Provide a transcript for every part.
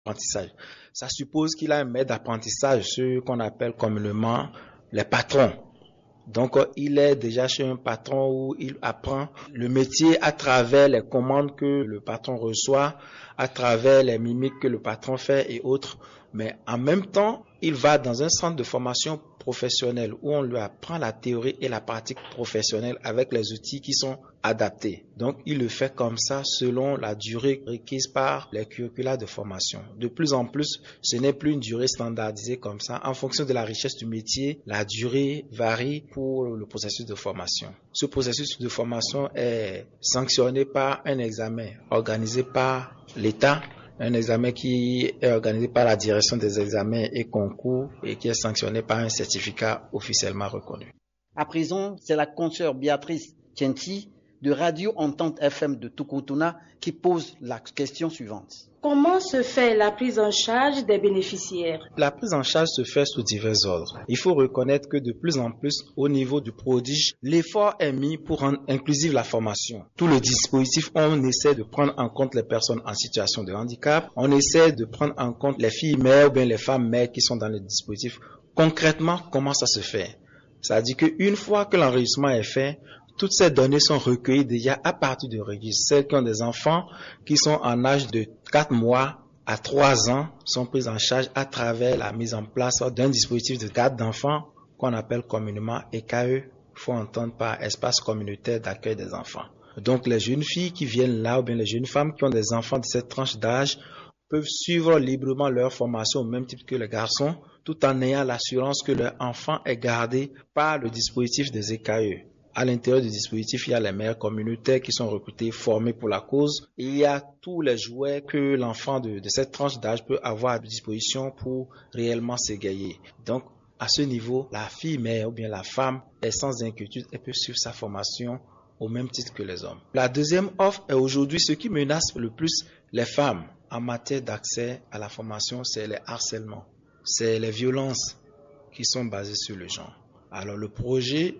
Apprentissage. Ça suppose qu'il a un maître d'apprentissage, ce qu'on appelle communément les patrons. Donc, il est déjà chez un patron où il apprend le métier à travers les commandes que le patron reçoit, à travers les mimiques que le patron fait et autres. Mais en même temps, il va dans un centre de formation professionnelle où on lui apprend la théorie et la pratique professionnelle avec les outils qui sont adaptés. Donc, il le fait comme ça selon la durée requise par les curricula de formation. De plus en plus, ce n'est plus une durée standardisée comme ça. En fonction de la richesse du métier, la durée varie pour le processus de formation. Ce processus de formation est sanctionné par un examen organisé par l'État, un examen qui est organisé par la direction des examens et concours et qui est sanctionné par un certificat officiellement reconnu. À présent, c'est la consoeur Béatrice Tienti de Radio Entente FM de Tukutuna qui pose la question suivante. Comment se fait la prise en charge des bénéficiaires? La prise en charge se fait sous divers ordres. Il faut reconnaître que de plus en plus, au niveau du prodige, l'effort est mis pour rendre inclusive la formation. Tout le dispositif, on essaie de prendre en compte les personnes en situation de handicap, on essaie de prendre en compte les filles mères ou bien les femmes mères qui sont dans le dispositif. Concrètement, comment ça se fait? C'est-à-dire qu'une fois que l'enregistrement est fait, toutes ces données sont recueillies déjà à partir du registre. Celles qui ont des enfants qui sont en âge de 4 mois à 3 ans sont prises en charge à travers la mise en place d'un dispositif de garde d'enfants qu'on appelle communément EKE, faut entendre par espace communautaire d'accueil des enfants. Donc les jeunes filles qui viennent là ou bien les jeunes femmes qui ont des enfants de cette tranche d'âge peuvent suivre librement leur formation au même type que les garçons tout en ayant l'assurance que leur enfant est gardé par le dispositif des EKE. À l'intérieur du dispositif, il y a les mères communautaires qui sont recrutées, formées pour la cause. Et il y a tous les jouets que l'enfant de cette tranche d'âge peut avoir à disposition pour réellement s'égayer. Donc, à ce niveau, la fille mère ou bien la femme est sans inquiétude et peut suivre sa formation au même titre que les hommes. La deuxième offre est aujourd'hui ce qui menace le plus les femmes en matière d'accès à la formation, c'est les harcèlements. C'est les violences qui sont basées sur le genre. Alors, le projet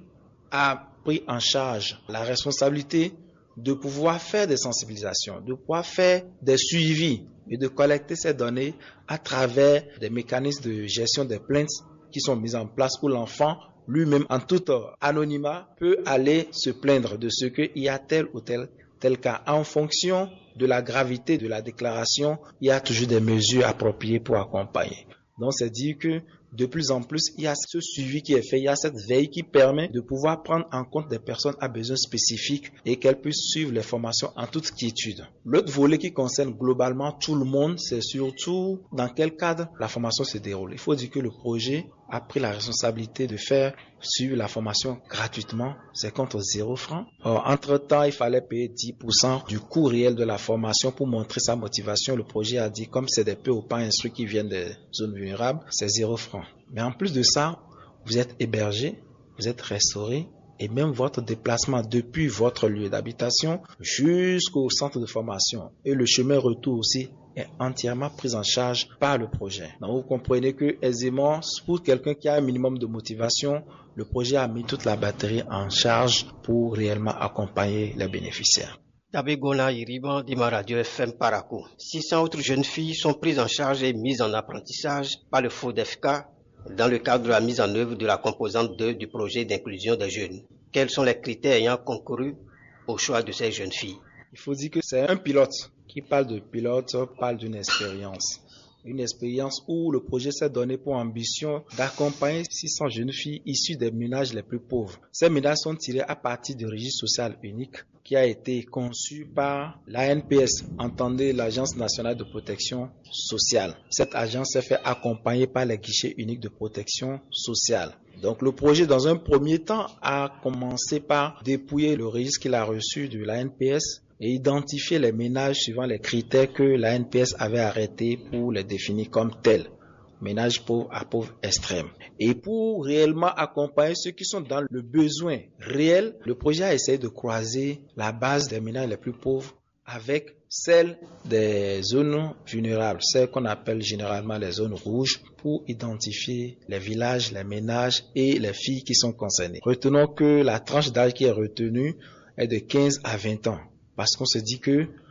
a pris en charge la responsabilité de pouvoir faire des sensibilisations, de pouvoir faire des suivis et de collecter ces données à travers des mécanismes de gestion des plaintes qui sont mis en place où l'enfant lui-même en tout anonymat peut aller se plaindre de ce qu'il y a tel ou tel cas. En fonction de la gravité de la déclaration, il y a toujours des mesures appropriées pour accompagner. Donc c'est dire que de plus en plus, il y a ce suivi qui est fait, il y a cette veille qui permet de pouvoir prendre en compte des personnes à besoins spécifiques et qu'elles puissent suivre les formations en toute quiétude. L'autre volet qui concerne globalement tout le monde, c'est surtout dans quel cadre la formation se déroule. Il faut dire que le projet a pris la responsabilité de faire suivre la formation gratuitement, c'est contre 0 francs. Entre-temps, il fallait payer 10% du coût réel de la formation pour montrer sa motivation. Le projet a dit, comme c'est des peu ou pas instruits qui viennent des zones vulnérables, c'est 0 francs. Mais en plus de ça, vous êtes hébergé, vous êtes restauré et même votre déplacement depuis votre lieu d'habitation jusqu'au centre de formation et le chemin retour aussi est entièrement pris en charge par le projet. Donc vous comprenez que aisément, pour quelqu'un qui a un minimum de motivation, le projet a mis toute la batterie en charge pour réellement accompagner les bénéficiaires. Tabegona Iriban d'Ima Radio FM Parakou. 600 autres jeunes filles sont prises en charge et mises en apprentissage par le FODEFK dans le cadre de la mise en œuvre de la composante 2 du projet d'inclusion des jeunes. Quels sont les critères ayant concouru au choix de ces jeunes filles? Il faut dire que c'est un pilote. Qui parle de pilote parle d'une expérience. Une expérience où le projet s'est donné pour ambition d'accompagner 600 jeunes filles issues des ménages les plus pauvres. Ces ménages sont tirés à partir du registre social unique qui a été conçu par l'ANPS, entendez l'Agence nationale de protection sociale. Cette agence s'est fait accompagner par les guichets uniques de protection sociale. Donc le projet, dans un premier temps, a commencé par dépouiller le registre qu'il a reçu de l'ANPS et identifier les ménages suivant les critères que l'ANPS avait arrêtés pour les définir comme tels. Ménages pauvres à pauvres extrêmes. Et pour réellement accompagner ceux qui sont dans le besoin réel, le projet a essayé de croiser la base des ménages les plus pauvres avec celle des zones vulnérables, celles qu'on appelle généralement les zones rouges, pour identifier les villages, les ménages et les filles qui sont concernées. Retenons que la tranche d'âge qui est retenue est de 15 à 20 ans. Parce qu'on se dit que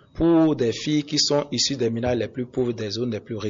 pour des filles qui sont issues des ménages les plus pauvres des zones les plus